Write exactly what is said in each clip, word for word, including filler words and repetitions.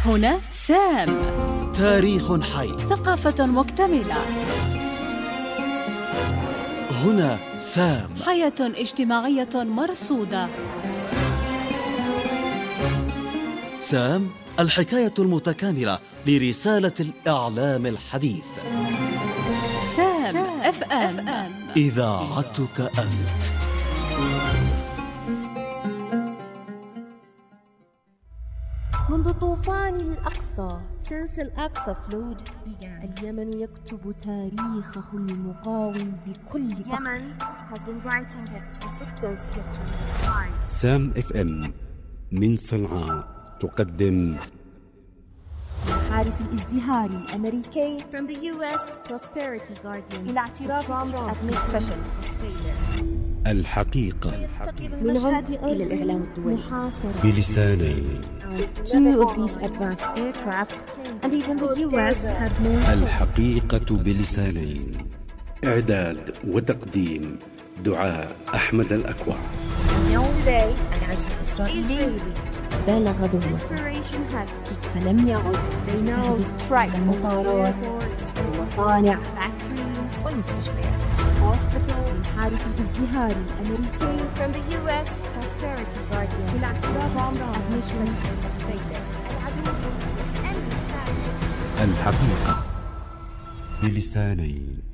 هنا سام، تاريخ حي، ثقافة مكتملة. هنا سام، حياة اجتماعية مرصودة. سام، الحكاية المتكاملة لرسالة الإعلام الحديث. سام اف ام، إذاعتك أنت. منذ طوفان الأقصى since الأقصى flowed اليمن يكتب تاريخه المقاوم بكل فخر. Yemen has been writing its resistance history. سام اف ام من صنعاء تقدم حارس الازدهار الأمريكي From the U S Prosperity Guardian إلى اعتراف ترامب بالفشل. الحقيقة من عمق إلى الإعلام الدولي بلسانين. Two of these advanced aircraft and even the U S have known. الحقيقة بلسانين. إعداد وتقديم دعاء أحمد الأكوع. Today العجز الإسرائيلي بلغ ذروته فلم يعد يستهدف المطارات والمصانع والمستشفيات. حارس الازدهار الأمريكي From the U S Prosperity Guardian إلى اعتراف ترامب. الحقيقة بلسانين.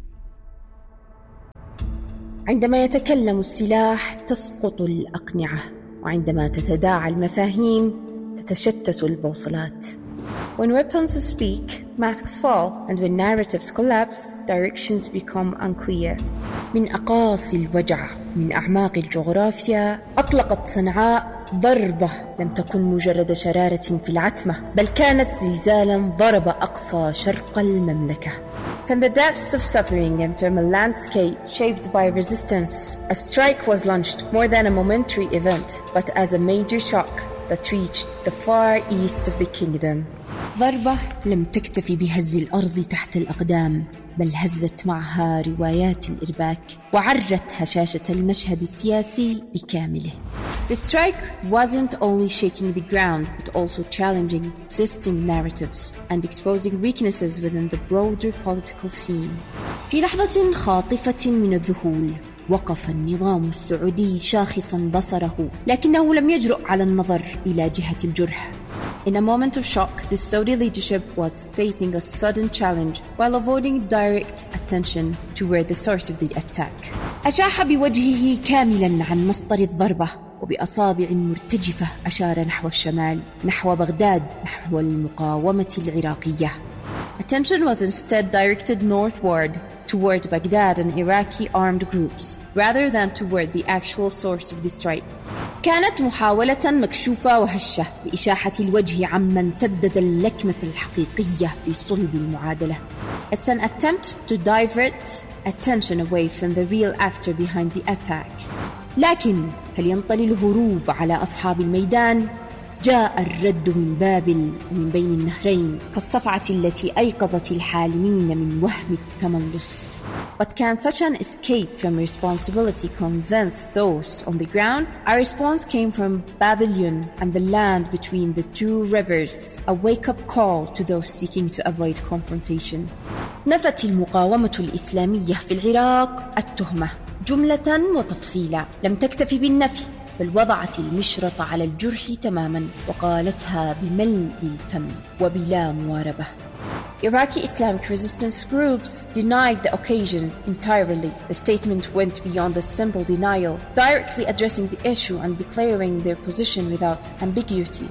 عندما يتكلم السلاح تسقط الأقنعة، وعندما تتداعى المفاهيم تتشتت البوصلات. When weapons speak, masks fall, and when narratives collapse, directions become unclear. من أقاصي الوجع، من أعماق الجغرافيا، أطلقت صنعاء ضربة لم تكن مجرد شرارة في العتمة، بل كانت زلزالا ضرب أقصى شرق المملكة. From the depths of suffering and from a landscape shaped by resistance, a strike was launched more than a momentary event, but as a major shock that reached the far east of the kingdom. ضربة لم تكتفي بهز الأرض تحت الأقدام، بل هزت معها روايات الإرباك وعرت هشاشة المشهد السياسي بكامله. The strike wasn't only shaking the ground, but also challenging existing narratives and exposing weaknesses within the broader political scene. في لحظة خاطفة من الذهول وقف النظام السعودي شاخصا بصره، لكنه لم يجرؤ على النظر إلى جهة الجرح. In a moment of shock, the Saudi leadership was facing a sudden challenge while avoiding direct attention toward the source of the attack. أشاح بوجهه كاملا عن مصدر الضربة، وبأصابع مرتجفة أشار نحو الشمال، نحو بغداد، نحو المقاومة العراقية. Attention was instead directed northward toward Baghdad and Iraqi armed groups, rather than toward the actual source of the strike. كانت محاولة مكشوفة وهشة لإشاحة الوجه عمن سدد اللكمة الحقيقية في صلب المعادلة. It's an attempt to divert attention away from the real actor behind the attack. لكن هل ينطلي الهروب على أصحاب الميدان؟ جاء الرد من بابل ومن بين النهرين كالصفعة التي أيقظت الحالمين من وهم التملص. But can such an escape from responsibility convince those on the ground? Our response came from Babylon and the land between the two rivers, a wake-up call to those seeking to avoid confrontation. نفت المقاومة الإسلامية في العراق التهمة جملة وتفصيلا، لم تكتفي بالنفي، بل وضعت المشرط على الجرح تماما وقالتها بملء الفم وبلا مواربة. Iraqi Islamic resistance groups denied the occasion entirely. The statement went beyond a simple denial, directly addressing the issue and declaring their position without ambiguity.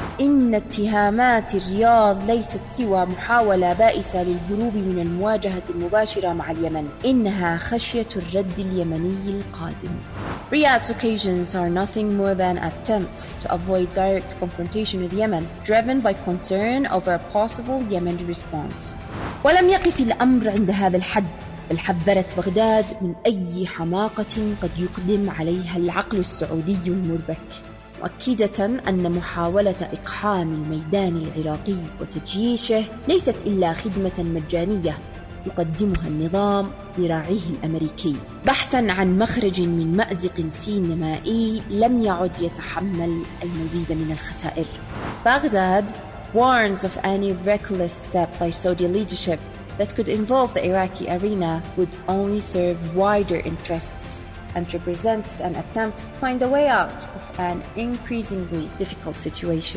إن اتهامات الرياض ليست سوى محاولة بائسة للهروب من المواجهة المباشرة مع اليمن، إنها خشية الرد اليمني القادم. Riyadh's occasions are nothing more than an attempt to avoid direct confrontation with Yemen, driven by concern over a possible Yemeni response. ولم يقف الأمر عند هذا الحد، بل حذرت بغداد من أي حماقة قد يقدم عليها العقل السعودي المربك، مؤكدة أن محاولة إقحام الميدان العراقي وتجييشه ليست إلا خدمة مجانية يقدمها النظام لراعيه الأمريكي، بحثا عن مخرج من مأزق سينمائي لم يعد يتحمل المزيد من الخسائر. بغداد warns of any reckless step by Saudi leadership that could involve the Iraqi arena would only serve wider interests and represents an attempt to find a way out of an increasingly difficult situation.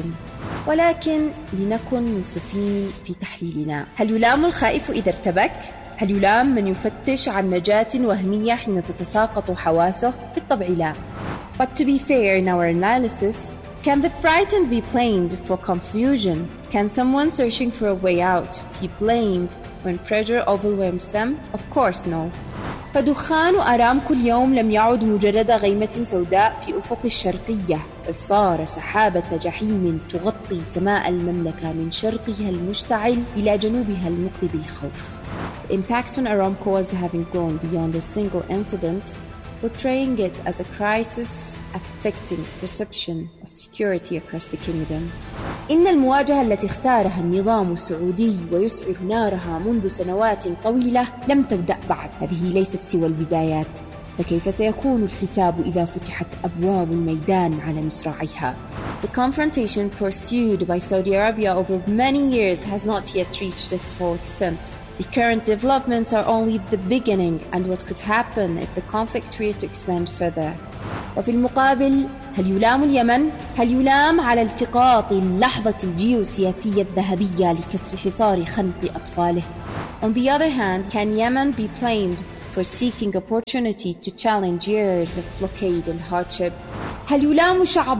ولكن لنكن منصفين في تحليلنا. هل يلام الخائف إذا ارتبك؟ هل يلام من يفتش عن نجاة وهمية حين تتساقط حواسه؟ بالطبع لا. But to be fair in our analysis, can the frightened be blamed for confusion? Can someone searching for a way out be blamed when pressure overwhelms them? Of course no. فدخان أرامكو اليوم لم يعد مجرد غيمة سوداء في أفق الشرقية، بل صار سحابة جحيم تغطي سماء المملكة من شرقها المشتعل إلى جنوبها المقلب بالخوف. The impact on Aramco was having gone beyond a single incident, portraying it as a crisis affecting perception of security across the kingdom. إن المواجهة التي اختارها النظام السعودي ويسعر نارها منذ سنوات طويلة لم تبدأ بعد. هذه ليست سوى البدايات، فكيف سيكون الحساب إذا فتحت أبواب الميدان على مصراعيها؟ The confrontation pursued by Saudi Arabia over many years has not yet reached its full extent. The current developments are only the beginning and what could happen if the conflict were to expand further. وفي المقابل، هل يلام اليمن؟ هل يلام على التقاط اللحظة الجيوسياسية الذهبية لكسر حصار خنق أطفاله؟ On the other hand, can Yemen be blamed for seeking opportunity to challenge years of blockade and hardship? هل يلام شعب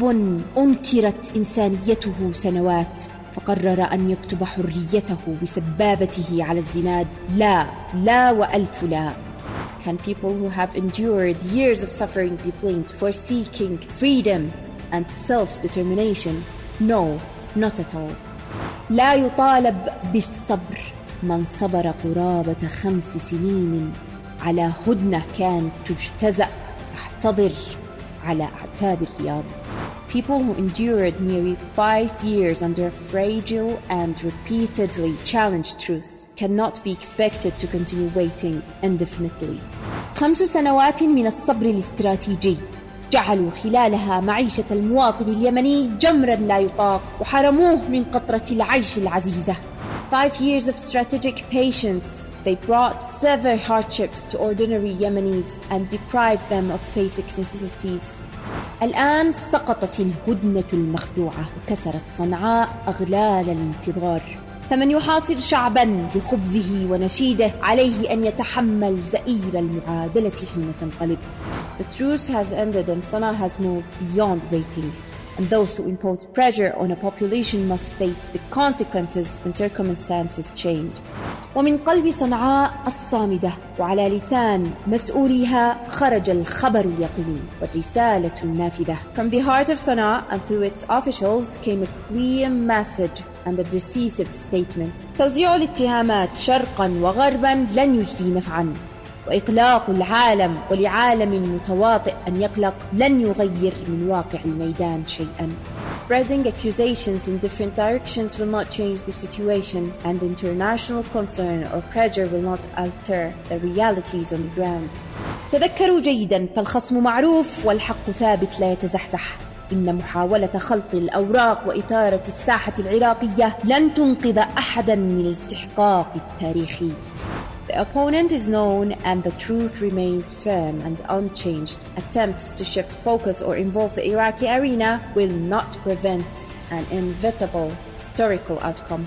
أنكرت إنسانيته سنوات فقرر أن يكتب حريته بسبابته على الزناد؟ لا، لا وألف لا. Can people who have endured years of suffering be blamed for seeking freedom and self-determination? No, not at all. لا يطالب بالصبر من صبر قرابة خمس سنين على هدنة كانت تجتزأ تحتضر على أعتاب الرياض. People who endured nearly five years under a fragile and repeatedly challenged truth cannot be expected to continue waiting indefinitely. خمس سنوات من الصبر الاستراتيجي جعلوا خلالها معيشة المواطن اليمني جمرا لا يطاق وحرموه من قطرة العيش العزيزة. Five years of strategic patience, they brought severe hardships to ordinary Yemenis and deprived them of basic necessities. الآن سقطت الهدنة المخدوعة وكسرت صنعاء أغلال الانتظار. فمن يحاصر شعبا بخبزه ونشيده عليه أن يتحمل زئير المعادلة حين تنقلب. The truce has ended and Sana'a has moved beyond waiting. And those who impose pressure on a population must face the consequences when circumstances change. ومن قلب صنعاء الصامدة وعلى لسان مسؤوليها خرج الخبر اليقين والرسالة النافذة. From the heart of Sana'a and through its officials came a clear message and a decisive statement. توزيع الاتهامات شرقا وغربا لن يجدي نفعا، وإقلاق العالم ولعالم متواطئ أن يقلق لن يغير من واقع الميدان شيئا. Spreading accusations in different directions will not change the situation, and international concern or pressure will not alter the realities on the ground. تذكروا جيدا، فالخصم معروف والحق ثابت لا يتزحزح. إن محاولة خلط الأوراق وإثارة الساحة العراقية لن تنقذ أحدا من الاستحقاق التاريخي. The opponent is known and the truth remains firm and unchanged. Attempts to shift focus or involve the Iraqi arena will not prevent an inevitable historical outcome.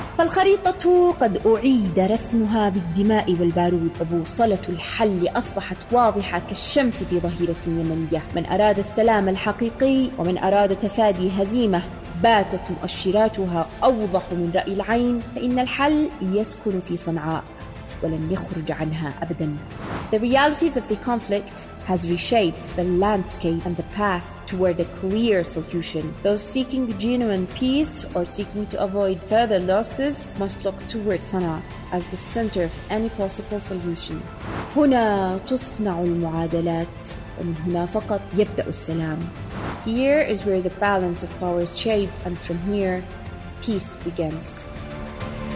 فالخريطة قد أعيد رسمها بالدماء والبارود، وبوصلة الحل أصبحت واضحة كالشمس في ظهيرة يمنية. من أراد السلام الحقيقي ومن أراد تفادي هزيمة باتت مؤشراتها أوضح من رأي العين، فإن الحل يسكن في صنعاء ولن يخرج عنها أبداً. The realities of the conflict has reshaped the landscape and the path toward a clear solution. Those seeking genuine peace or seeking to avoid further losses must look toward Sana'a as the center of any possible solution. هنا تصنع المعادلات، ومن هنا فقط يبدأ السلام. Here is where the balance of power is shaped, and from here, peace begins.